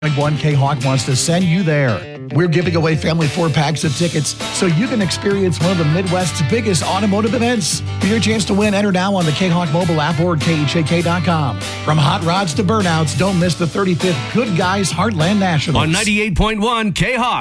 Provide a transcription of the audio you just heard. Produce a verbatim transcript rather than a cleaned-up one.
One K-Hawk wants to send you there. We're giving away family four packs of tickets so you can experience one of the Midwest's biggest automotive events. For your chance to win, enter now on the K-Hawk mobile app or K H A K dot com. From hot rods to burnouts, don't miss the thirty-fifth Good Guys Heartland Nationals. On ninety-eight point one K-Hawk.